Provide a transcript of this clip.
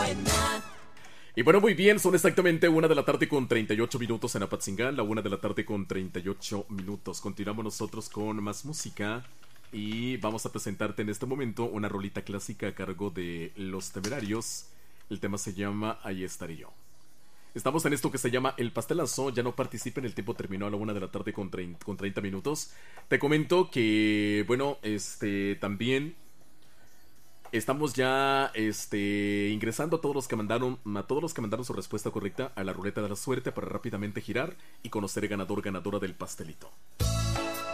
Y bueno, muy bien, son exactamente 1 de la tarde con 38 minutos en Apatzingán, la 1 de la tarde con 38 minutos. Continuamos nosotros con más música y vamos a presentarte en este momento una rolita clásica a cargo de Los Temerarios. El tema se llama Ahí estaré yo. Estamos en esto que se llama El Pastelazo. Ya no participen, el tiempo terminó a la 1 de la tarde con 30 minutos. Te comento que, bueno, también estamos ya ingresando a todos los que mandaron su respuesta correcta a la ruleta de la suerte para rápidamente girar y conocer el ganador ganadora del pastelito.